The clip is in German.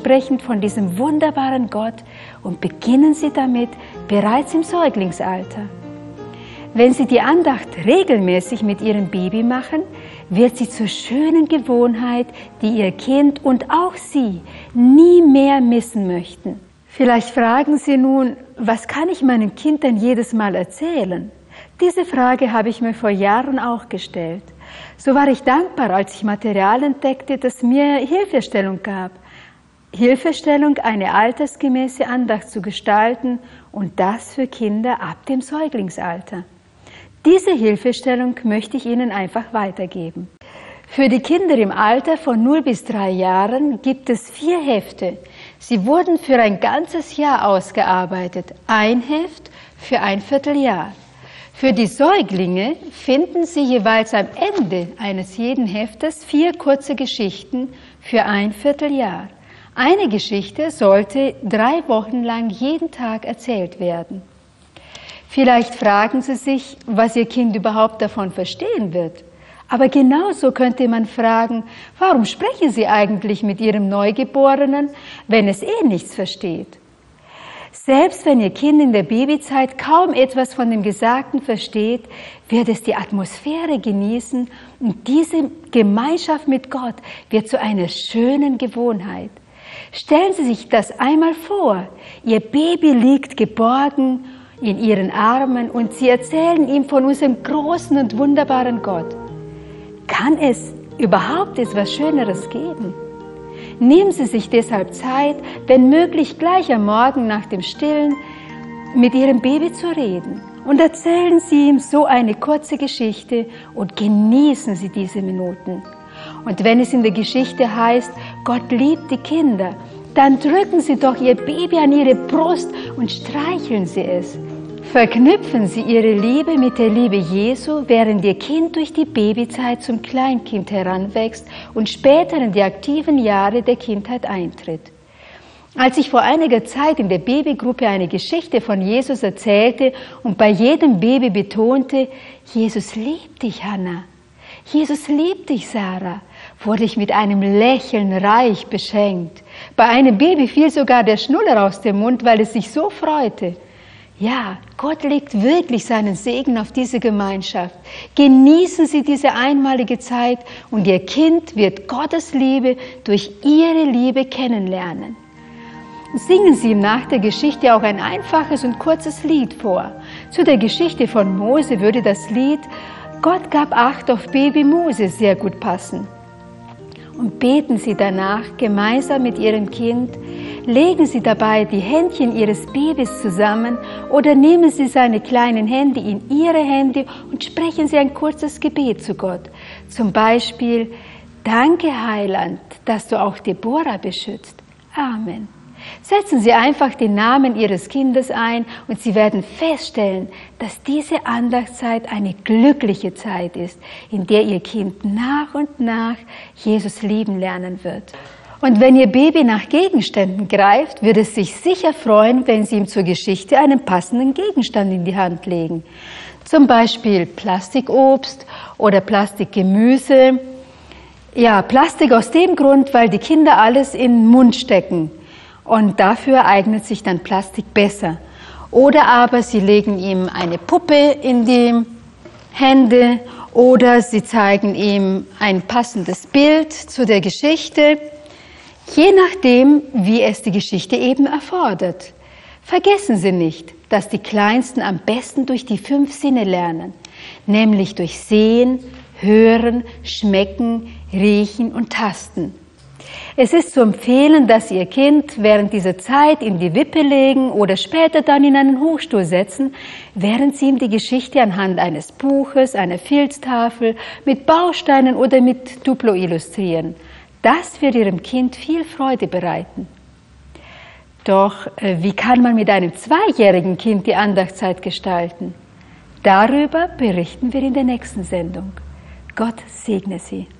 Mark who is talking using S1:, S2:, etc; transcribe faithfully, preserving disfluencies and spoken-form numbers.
S1: vielversprechend von diesem wunderbaren Gott und beginnen Sie damit bereits im Säuglingsalter. Wenn Sie die Andacht regelmäßig mit Ihrem Baby machen, wird sie zur schönen Gewohnheit, die Ihr Kind und auch Sie nie mehr missen möchten. Vielleicht fragen Sie nun, was kann ich meinem Kind denn jedes Mal erzählen? Diese Frage habe ich mir vor Jahren auch gestellt. So war ich dankbar, als ich Material entdeckte, das mir Hilfestellung gab. Hilfestellung, eine altersgemäße Andacht zu gestalten und das für Kinder ab dem Säuglingsalter. Diese Hilfestellung möchte ich Ihnen einfach weitergeben. Für die Kinder im Alter von null bis drei Jahren gibt es vier Hefte. Sie wurden für ein ganzes Jahr ausgearbeitet. Ein Heft für ein Vierteljahr. Für die Säuglinge finden Sie jeweils am Ende eines jeden Heftes vier kurze Geschichten für ein Vierteljahr. Eine Geschichte sollte drei Wochen lang jeden Tag erzählt werden. Vielleicht fragen Sie sich, was Ihr Kind überhaupt davon verstehen wird. Aber genauso könnte man fragen, warum sprechen Sie eigentlich mit Ihrem Neugeborenen, wenn es eh nichts versteht? Selbst wenn Ihr Kind in der Babyzeit kaum etwas von dem Gesagten versteht, wird es die Atmosphäre genießen und diese Gemeinschaft mit Gott wird zu einer schönen Gewohnheit. Stellen Sie sich das einmal vor. Ihr Baby liegt geborgen in Ihren Armen und Sie erzählen ihm von unserem großen und wunderbaren Gott. Kann es überhaupt etwas Schöneres geben? Nehmen Sie sich deshalb Zeit, wenn möglich gleich am Morgen nach dem Stillen, mit Ihrem Baby zu reden. Und erzählen Sie ihm so eine kurze Geschichte und genießen Sie diese Minuten. Und wenn es in der Geschichte heißt, Gott liebt die Kinder, dann drücken Sie doch Ihr Baby an Ihre Brust und streicheln Sie es. Verknüpfen Sie Ihre Liebe mit der Liebe Jesu, während Ihr Kind durch die Babyzeit zum Kleinkind heranwächst und später in die aktiven Jahre der Kindheit eintritt. Als ich vor einiger Zeit in der Babygruppe eine Geschichte von Jesus erzählte und bei jedem Baby betonte, Jesus liebt dich, Hannah, Jesus liebt dich, Sarah, wurde ich mit einem Lächeln reich beschenkt. Bei einem Baby fiel sogar der Schnuller aus dem Mund, weil es sich so freute. Ja, Gott legt wirklich seinen Segen auf diese Gemeinschaft. Genießen Sie diese einmalige Zeit und Ihr Kind wird Gottes Liebe durch Ihre Liebe kennenlernen. Singen Sie ihm nach der Geschichte auch ein einfaches und kurzes Lied vor. Zu der Geschichte von Mose würde das Lied Gott gab Acht auf Baby Mose sehr gut passen. Und beten Sie danach gemeinsam mit Ihrem Kind, legen Sie dabei die Händchen Ihres Babys zusammen oder nehmen Sie seine kleinen Hände in Ihre Hände und sprechen Sie ein kurzes Gebet zu Gott. Zum Beispiel, danke Heiland, dass du auch Deborah beschützt. Amen. Setzen Sie einfach den Namen Ihres Kindes ein und Sie werden feststellen, dass diese Andachtszeit eine glückliche Zeit ist, in der Ihr Kind nach und nach Jesus lieben lernen wird. Und wenn Ihr Baby nach Gegenständen greift, wird es sich sicher freuen, wenn Sie ihm zur Geschichte einen passenden Gegenstand in die Hand legen. Zum Beispiel Plastikobst oder Plastikgemüse. Ja, Plastik aus dem Grund, weil die Kinder alles in den Mund stecken. Und dafür eignet sich dann Plastik besser. Oder aber Sie legen ihm eine Puppe in die Hände oder Sie zeigen ihm ein passendes Bild zu der Geschichte, je nachdem, wie es die Geschichte eben erfordert. Vergessen Sie nicht, dass die Kleinsten am besten durch die fünf Sinne lernen, nämlich durch Sehen, Hören, Schmecken, Riechen und Tasten. Es ist zu empfehlen, dass Sie Ihr Kind während dieser Zeit in die Wippe legen oder später dann in einen Hochstuhl setzen, während Sie ihm die Geschichte anhand eines Buches, einer Filztafel, mit Bausteinen oder mit Duplo illustrieren. Das wird Ihrem Kind viel Freude bereiten. Doch wie kann man mit einem zweijährigen Kind die Andachtszeit gestalten? Darüber berichten wir in der nächsten Sendung. Gott segne Sie.